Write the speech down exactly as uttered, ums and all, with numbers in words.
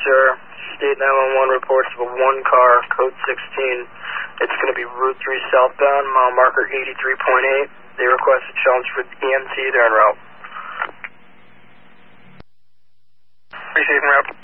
sir. State nine one one reports of a one car, code sixteen. It's going to be Route three southbound, mile marker eighty-three point eight. They requested Chelmsford E M T. They're en route. Receiving route.